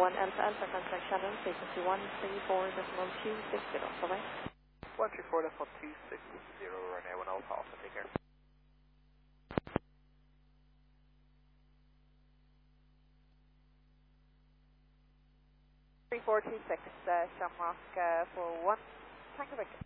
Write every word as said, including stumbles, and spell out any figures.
one Alpha Alpha, contact Shannon, frequency one three four decimal two six zero. Bye-bye. one three four decimal two six zero, runway one Alpha Alpha, take care. three four two six, uh, Shamrock uh, for one, Tango Victor.